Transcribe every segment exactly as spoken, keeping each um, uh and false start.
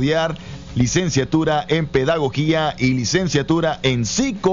estudiar licenciatura en pedagogía y licenciatura en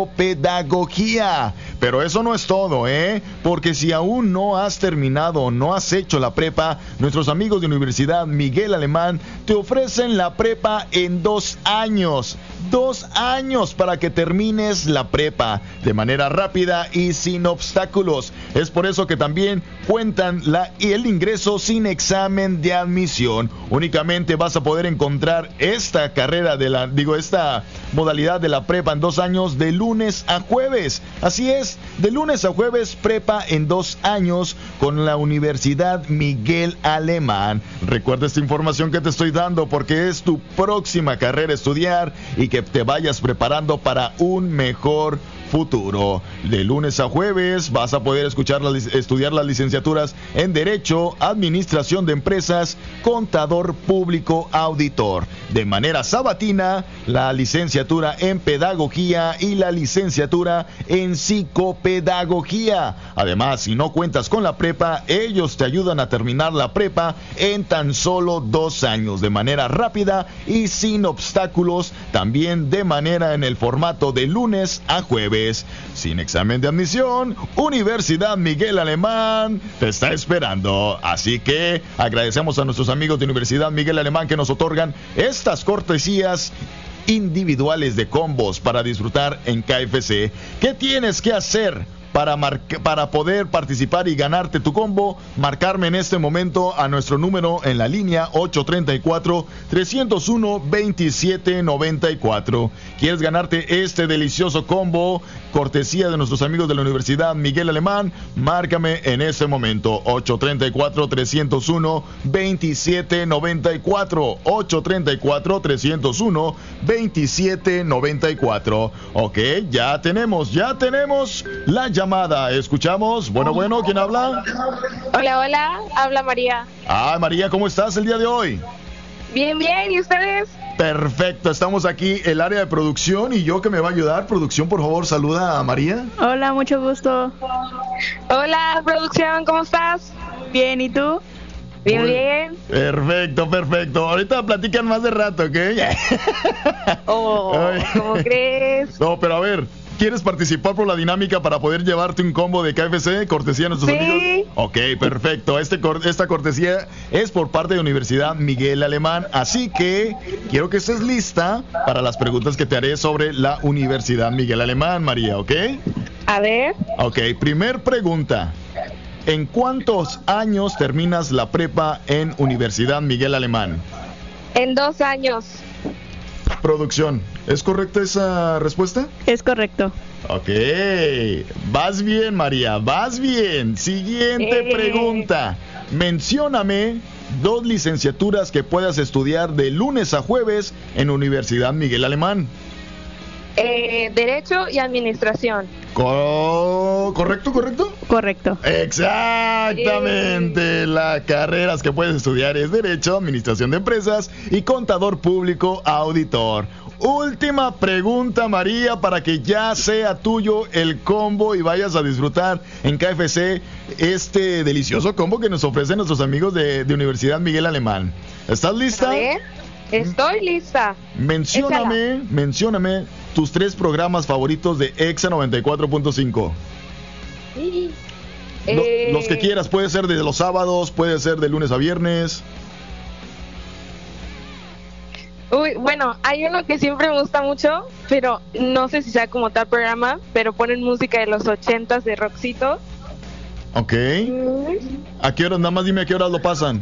psicopedagogía. Pero eso no es todo, ¿eh? Porque si aún no has terminado, no has hecho la prepa, nuestros amigos de Universidad Miguel Alemán te ofrecen la prepa en dos años. Dos años para que termines la prepa de manera rápida y sin obstáculos. Es por eso que también cuentan la, el ingreso sin examen de admisión. Únicamente vas a poder encontrar esta carrera de la, digo, esta modalidad de la prepa en dos años de lunes a jueves. Así es, de lunes a jueves, prepa en dos años con la Universidad Miguel Alemán. Recuerda esta información que te estoy dando porque es tu próxima carrera a estudiar y que te vayas preparando para un mejor futuro. De lunes a jueves vas a poder escuchar la, estudiar las licenciaturas en Derecho, Administración de Empresas, Contador Público, Auditor. De manera sabatina, la licenciatura en Pedagogía y la licenciatura en Psicopedagogía. Además, si no cuentas con la prepa, ellos te ayudan a terminar la prepa en tan solo dos años, de manera rápida y sin obstáculos, también de manera en el formato de lunes a jueves. Sin examen de admisión, Universidad Miguel Alemán te está esperando. Así que agradecemos a nuestros amigos de Universidad Miguel Alemán que nos otorgan estas cortesías individuales de combos para disfrutar en K F C. ¿Qué tienes que hacer para, marca, para poder participar y ganarte tu combo? Marcarme en este momento a nuestro número en la línea ocho tres cuatro, tres cero uno, dos siete nueve cuatro. ¿Quieres ganarte este delicioso combo cortesía de nuestros amigos de la Universidad Miguel Alemán? Márcame en este momento ocho tres cuatro, tres cero uno, dos siete nueve cuatro, ocho tres cuatro, tres cero uno, dos siete nueve cuatro. Ok, ya tenemos, ya tenemos la llamada. Escuchamos. Bueno, bueno, ¿quién habla? Hola, hola, habla María. Ah, María, ¿cómo estás el día de hoy? Bien, bien, ¿y ustedes? Perfecto, estamos aquí, el área de producción y yo que me va a ayudar. Producción, por favor, saluda a María. Hola, mucho gusto. Hola, producción, ¿cómo estás? Bien, ¿y tú? Bien, Muy bien. Perfecto, perfecto. Ahorita platican más de rato, ¿ok? Oh, ¿cómo crees? No, pero a ver, ¿quieres participar por la dinámica para poder llevarte un combo de K F C, cortesía de nuestros sí. amigos? Ok, perfecto. Este, esta cortesía es por parte de Universidad Miguel Alemán, así que quiero que estés lista para las preguntas que te haré sobre la Universidad Miguel Alemán, María, ¿ok? A ver. Ok, primer pregunta. ¿En cuántos años terminas la prepa en Universidad Miguel Alemán? En dos años. Producción, ¿es correcta esa respuesta? Es correcto. Ok, vas bien, María, vas bien. Siguiente eh. pregunta. Mencióname dos licenciaturas que puedas estudiar de lunes a jueves en Universidad Miguel Alemán. Eh, Derecho y Administración. Co- ¿Correcto, correcto? Correcto. Exactamente. Eh. Las carreras que puedes estudiar es Derecho, Administración de Empresas y Contador Público, Auditor. Última pregunta, María, para que ya sea tuyo el combo y vayas a disfrutar en K F C este delicioso combo que nos ofrecen nuestros amigos de, de Universidad Miguel Alemán. ¿Estás lista? A ver, estoy lista. Mencióname, Échala. mencióname tus tres programas favoritos de Exa noventa y cuatro punto cinco. Sí. Lo, Eh... Los que quieras, puede ser de los sábados, puede ser de lunes a viernes. Uy, bueno, hay uno que siempre me gusta mucho, pero no sé si sea como tal programa, pero ponen música de los ochentas de Roxito. Ok. ¿A qué horas? Nada más dime a qué horas lo pasan.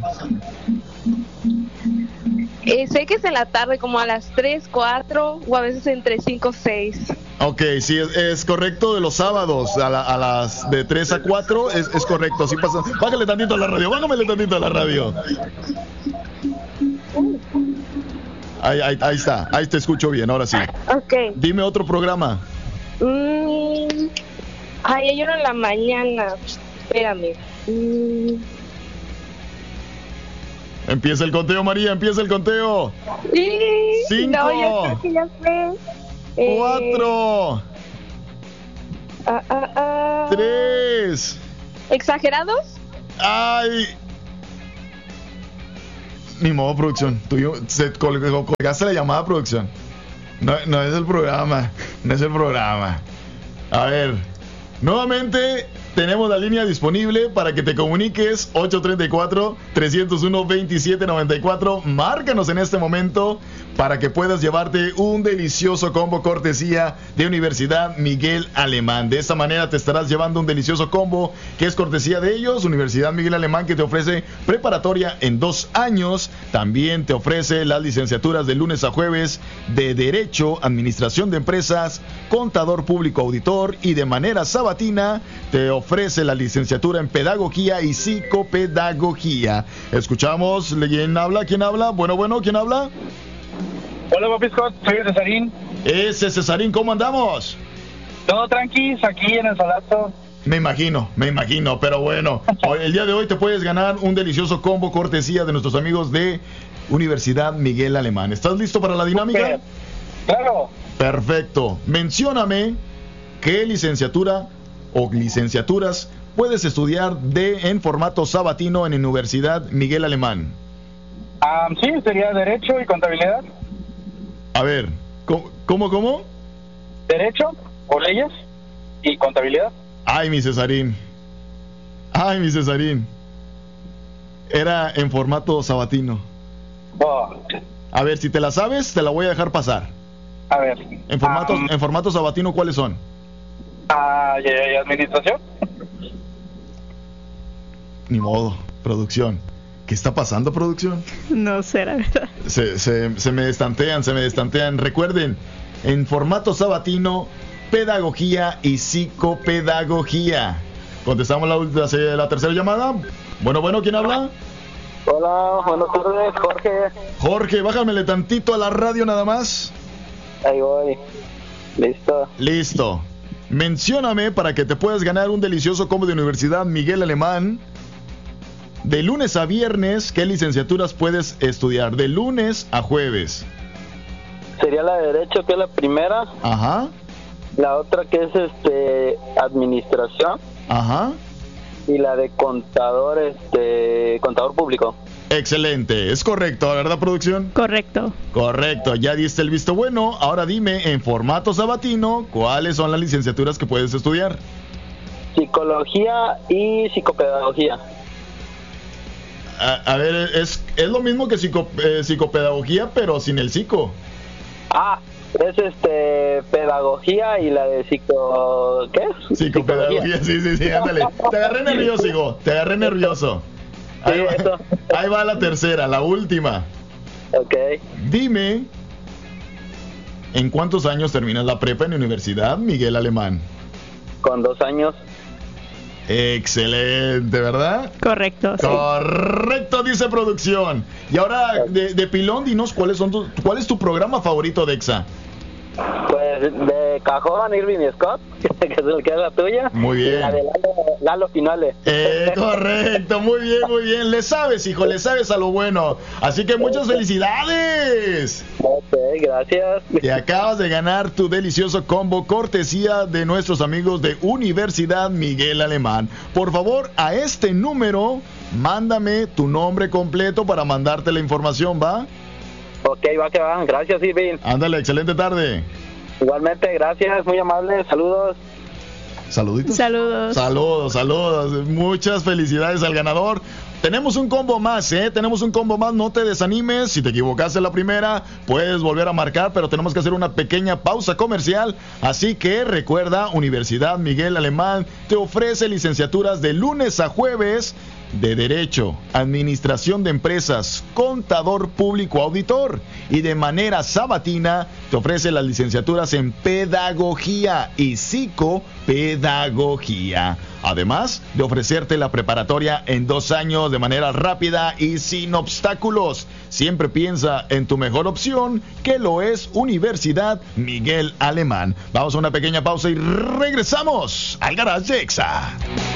Eh, sé que es en la tarde, como a las tres, cuatro, o a veces entre cinco, seis. Ok, sí, es, es correcto, de los sábados a, la, a las de tres a cuatro, es, es correcto, así pasa. Bájale tantito a la radio, bájale tantito a la radio. Ahí, ahí, ahí está, ahí te escucho bien, ahora sí. Ok. Dime otro programa. Mm, ay, hay uno en la mañana. Espérame. Mm. Empieza el conteo, María, empieza el conteo. Sí. Cinco. No, yo creo que ya sé. Eh, Cuatro. Ah, ah, ah. Tres. ¿Exagerados? Ay. Ni modo, producción. Tú se colgó, colgaste la llamada, producción. No, no es el programa. No es el programa. A ver. Nuevamente tenemos la línea disponible para que te comuniques. Ocho tres cuatro, tres cero uno, dos siete nueve cuatro. Márcanos en este momento para que puedas llevarte un delicioso combo cortesía de Universidad Miguel Alemán. De esta manera te estarás llevando un delicioso combo que es cortesía de ellos. Universidad Miguel Alemán, que te ofrece preparatoria en dos años. También te ofrece las licenciaturas de lunes a jueves de Derecho, Administración de Empresas, Contador Público Auditor, y de manera sabatina te ofrece la licenciatura en Pedagogía y Psicopedagogía. Escuchamos, ¿quién habla? ¿Quién habla? Bueno, bueno, ¿quién habla? Hola, Papi Scott, soy Cesarín. Ese Cesarín, ¿cómo andamos? Todo tranquis, aquí en el Salazo. Me imagino, me imagino, pero bueno, hoy, el día de hoy te puedes ganar un delicioso combo cortesía de nuestros amigos de Universidad Miguel Alemán. ¿Estás listo para la dinámica? Super. Claro. Perfecto. Mencióname qué licenciatura o licenciaturas puedes estudiar de en formato sabatino en Universidad Miguel Alemán. Um, sí, sería Derecho y Contabilidad. A ver, ¿cómo, cómo, cómo? Derecho o Leyes y Contabilidad. Ay, mi Cesarín. Ay, mi Cesarín. Era en formato sabatino. Oh. A ver, si te la sabes, te la voy a dejar pasar. A ver. En formato, um, en formato sabatino, ¿cuáles son? Uh, y, y Administración. Ni modo, producción. ¿Qué está pasando, producción? No sé, la verdad. Se, se, se me destantean, se me destantean. Recuerden, en formato sabatino, pedagogía y psicopedagogía. Contestamos la, la, la tercera llamada. Bueno, bueno, ¿quién habla? Hola, buenas tardes, Jorge. Jorge, bájamele tantito a la radio nada más. Ahí voy. Listo. Listo. Mencióname para que te puedas ganar un delicioso combo de Universidad Miguel Alemán. De lunes a viernes, ¿qué licenciaturas puedes estudiar? De lunes a jueves. Sería la de Derecho, que es la primera. Ajá. La otra que es este Administración. Ajá. Y la de Contador, este Contador Público. Excelente, es correcto, ¿verdad, producción? Correcto. Correcto, ya diste el visto bueno. Ahora dime, en formato sabatino, ¿cuáles son las licenciaturas que puedes estudiar? Psicología y Psicopedagogía. A, a ver, es, es lo mismo que psico, eh, psicopedagogía, pero sin el psico. Ah, es este Pedagogía y la de psico... ¿qué es? Psicopedagogía, sí, sí, sí, ándale. Te agarré nervioso, hijo, te agarré nervioso. Ahí va, ahí va la tercera, la última. Ok. Dime, ¿en cuántos años terminas la prepa en Universidad Miguel Alemán? Con dos años. Excelente, ¿verdad? Correcto, sí. Correcto, dice producción. Y ahora, de, de pilón, dinos, ¿cuáles son tu, ¿cuál es tu programa favorito de EXA? Pues de cajón, Irving y Scott, que es el que es la tuya. Muy bien. Y la de Lalo, Lalo Finale. Eh, correcto, muy bien, muy bien. Le sabes, hijo, le sabes a lo bueno. Así que muchas felicidades. Ok, gracias. Te acabas de ganar tu delicioso combo cortesía de nuestros amigos de Universidad Miguel Alemán. Por favor, a este número, mándame tu nombre completo para mandarte la información, ¿va? Ok, va que van. Gracias, Irving. Ándale, excelente tarde. Igualmente, gracias. Muy amable. Saludos. Saluditos. Saludos. Saludos, saludos. Muchas felicidades al ganador. Tenemos un combo más, ¿eh? Tenemos un combo más, no te desanimes. Si te equivocaste la primera, puedes volver a marcar, pero tenemos que hacer una pequeña pausa comercial. Así que recuerda, Universidad Miguel Alemán te ofrece licenciaturas de lunes a jueves de Derecho, Administración de Empresas, Contador Público Auditor, y de manera sabatina te ofrece las licenciaturas en Pedagogía y Psicopedagogía. Además de ofrecerte la preparatoria en dos años de manera rápida y sin obstáculos. Siempre piensa en tu mejor opción, que lo es Universidad Miguel Alemán. Vamos a una pequeña pausa y regresamos al Garage de EXA.